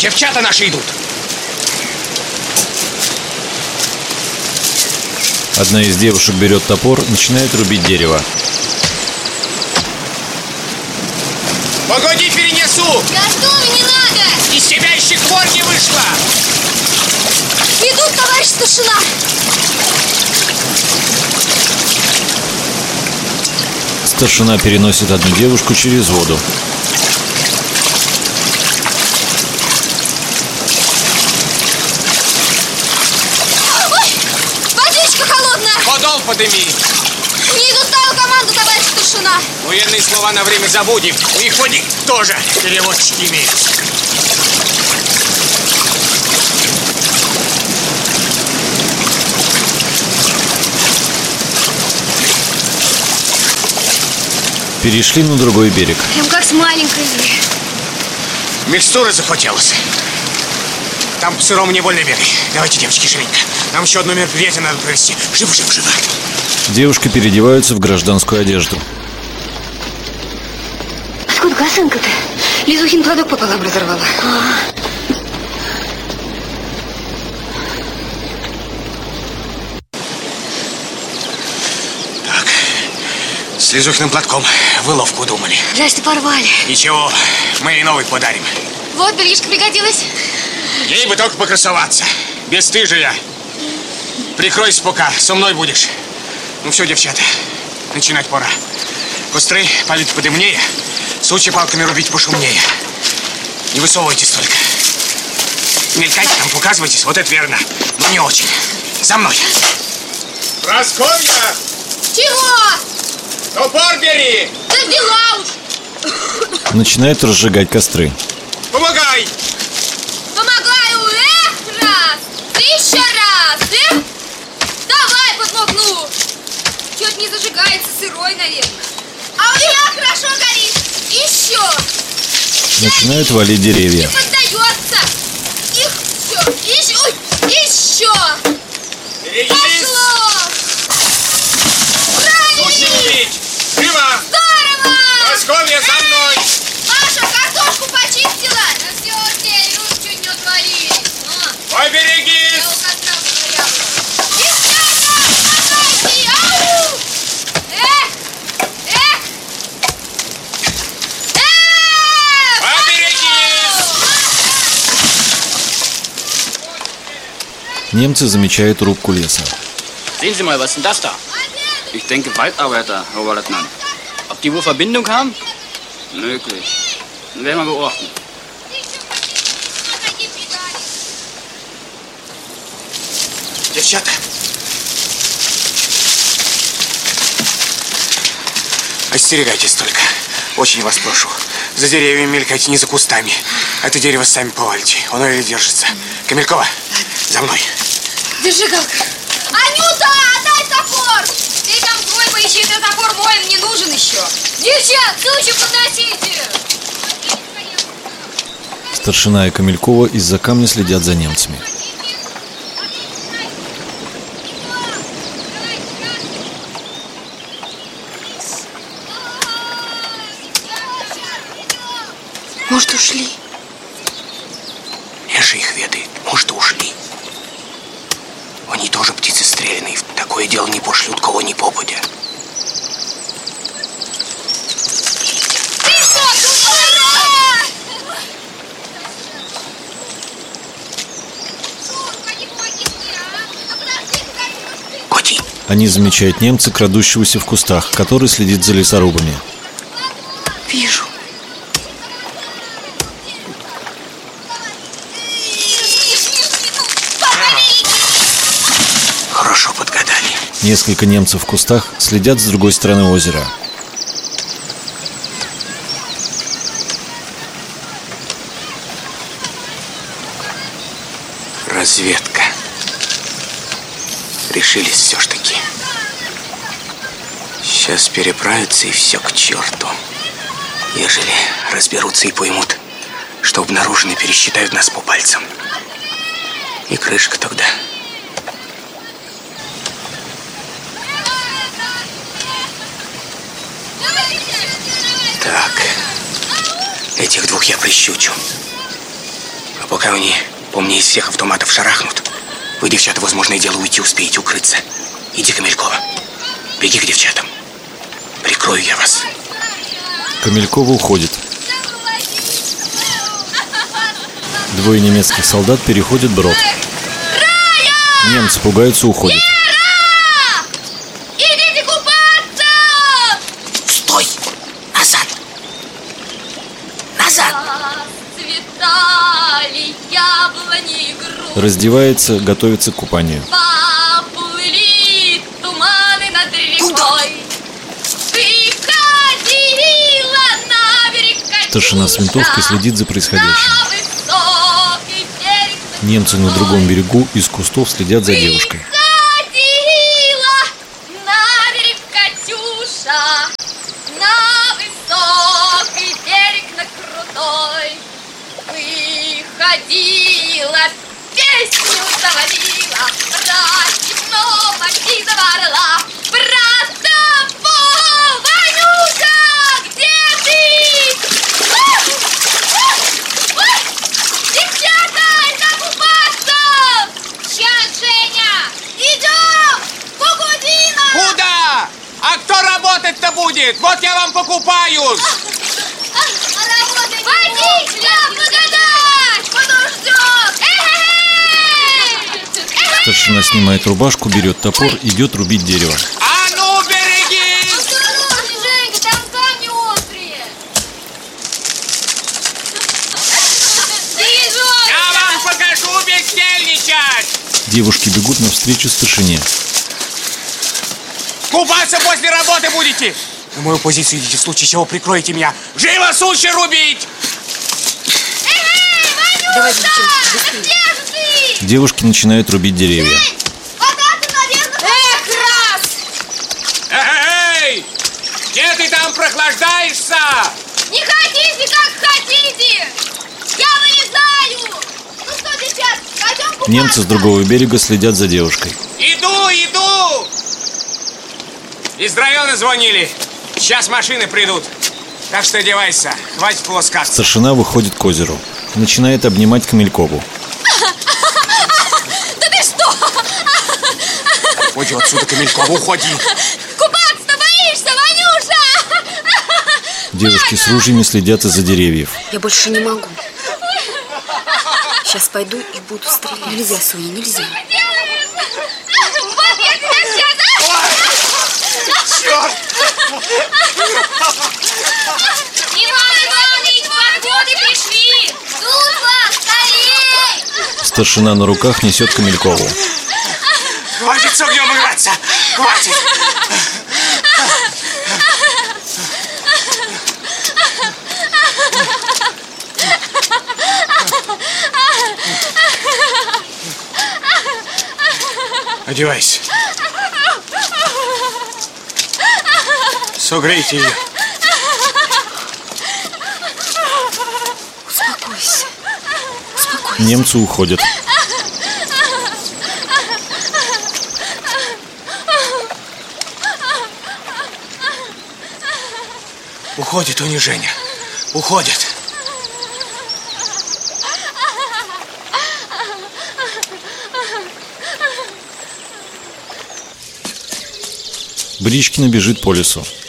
Девчата наши идут. Одна из девушек берет топор, начинает рубить дерево. Погоди, перенесу! Готовы, не надо! Из себя еще хворь не вышла! Идут, товарищ старшина! Старшина переносит одну девушку через воду. Ой, водичка холодная! Подол подыми! Не идут ставил команду, товарищ старшина! Военные слова на время забудем. У них вроде тоже переводчики имеются. Перешли на другой берег. Прям как с маленькой. Микстура захватилась. Там по сырому не больно бегай. Давайте, девочки, живенько. Нам еще одно мероприятие надо провести. Живо, живо, живо. Девушки переодеваются в гражданскую одежду. Откуда косынка-то? Лизухин платок пополам разорвала. Так, с Лизухиным платком выловку думали. Жаль, что порвали. Ничего, мы ей новый подарим. Вот, бельишко пригодилось. Ей бы только покрасоваться. Бесстыжая. Прикройся пока, со мной будешь. Ну все, девчата, начинать пора. Костры палить подымнее, сучья палками рубить пошумнее. Не высовывайтесь только. Мелькайте там, показывайтесь, вот это верно. Но не очень. За мной. Прасковья! Чего? Топор бери! Да взяла уж. Начинают разжигать костры. Помогай! Помогаю. Эх, раз. Еще раз. Эх. Давай подмогну. Чё-то не зажигается, сырой, наверное. А у меня хорошо горит. Еще. Начинают валить деревья. Не поддается. Их все. Еще. Ой, еще. Берегись! Пошло. Сучья Правильно. убить! Живо! Здорово. Прасковья, за мной! Маша, картошку почистила? Да все, окей, руки чуть не отвалились. Я Поберегись! у костра поковыряла. Девчата, помогайте! Ау! Эх! Поберегись! Немцы замечают рубку леса. Sehen Sie mal, was ist denn das da? Ich denke Waldarbeiter, Herr Oberleutnant. Ob die wohl Verbindung haben? Möglich. Dann werden wir beobachten. Девчата! Остерегайтесь только. Очень вас прошу. За деревьями мелькайте, не за кустами. Это дерево сами повалите. Оно еле держится. Камелькова, за мной. Держи, Галка. Анюта, отдай топор! Ты там свой поищи, этот топор мой, мне нужен еще. Девчат, сучу подносите! Старшина и Камелькова из-за камня следят за немцами. Может, ушли? Эша их ведает. Может, и ушли. Они тоже птицы стреляные. В такое дело не пошлют кого ни попадя. Ты что, дура? Коти. Они замечают немца, крадущегося в кустах, который следит за лесорубами. Вижу. Хорошо подгадали. Несколько немцев в кустах следят с другой стороны озера. Разведка. Решились все ж таки. Сейчас переправятся и все к черту. Ежели разберутся и поймут, что обнаружены, пересчитают нас по пальцам. И крышка тогда. Так. Этих двух я прищучу. А пока они по мне из всех автоматов шарахнут, вы, девчата, возможно, и дело уйти успеете, укрыться. Иди, Камелькова. Беги к девчатам. Прикрою я вас. Камелькова уходит. Двое немецких солдат переходят брод. Немцы пугаются, уходят. Вера! Идите купаться! Стой! Назад! Назад! Расцветали яблони и груши. Раздевается, готовится к купанию. Поплыли туманы над рекой. Приходила на берег Катюша. Старшина с винтовкой следит за происходящим. На высокий берег Немцы на другом берегу из кустов следят за девушкой. Приходила на берег Катюша, на высокий берег, на крутой. Выходила, песню заводила, про мочи заварила. Брата, Ванюша, где ты? Девчата, идем купаться! Сейчас, Женя! Идем! Кукудина! Куда? А кто работать-то будет? Вот я вам покупаюсь! Водичка, благодать! Подождет! Старшина снимает рубашку, берет топор, идет рубить дерево. А ну, берегись! Осторожно, Женька, там камни острые! Я вам покажу бездельничать! Девушки бегут навстречу старшине. Купаться после работы будете! На мою позицию идите, в случае чего прикроете меня. Живо сучи рубить! Давай, девчонки, быстрее! Девушки начинают рубить деревья. Вода-то, наверное, раз! Эй! Где ты там прохлаждаешься? Не хотите, как хотите! Я вылезаю! Ну что, девчат, пойдем купаться? Немцы с другого берега следят за девушкой. Иду! Из района звонили. Сейчас машины придут. Так что одевайся, хватит полоскаться. Старшина выходит к озеру. Начинает обнимать Камелькову. Да ты что? Уходи отсюда, Камелькова, уходи. Купаться-то боишься, Ванюша? Девушки с ружьями следят из-за деревьев. Я больше не могу. Сейчас пойду и буду стрелять. Нельзя, Соня, нельзя. Вот я тебя сейчас... Черт! Иван Иванович, подходы пришли! Тут вас, скорей! Старшина на руках несет Камелькову. Хватит с огнем играться! Хватит! Одевайся. Согрейте ее. Успокойся. Успокойся. Немцы уходят. Уходит унижение. Уходит. Бричкина бежит по лесу.